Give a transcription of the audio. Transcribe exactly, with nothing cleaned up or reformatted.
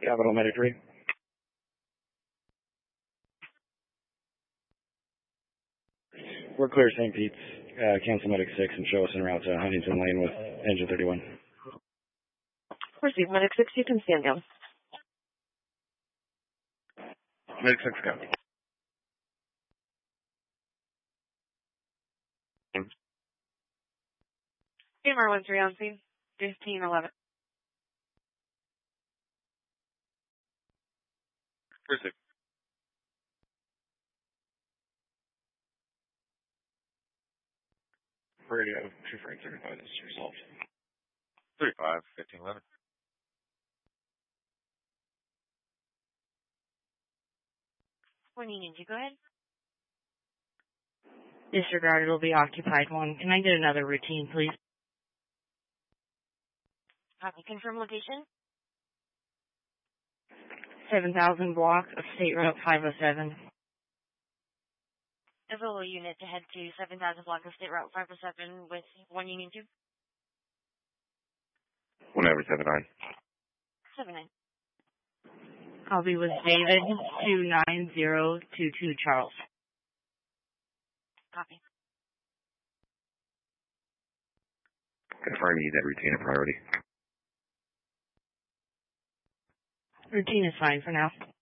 Capital Medic three. We're clear Saint Pete's. Uh, cancel Medic six and show us en route to Huntington Lane with engine thirty-one. Receive Medic six, you can stand down. Medic six, go. A M R one three on scene, fifteen eleven. Receive. Radio, two for eight thirty-five, this is resolved. thirty-five, fifteen eleven. One Union, you go ahead. Disregard, it'll be occupied one. Can I get another routine, please? Copy. Confirm location. seven thousand block of State Route five oh seven. Available unit to head to seven thousand block of State Route five oh seven with one Union two. one over seven nine. seven nine. I'll be with David, two nine zero two two Charles. Copy. Confirm you need that routine a priority. Routine is fine for now.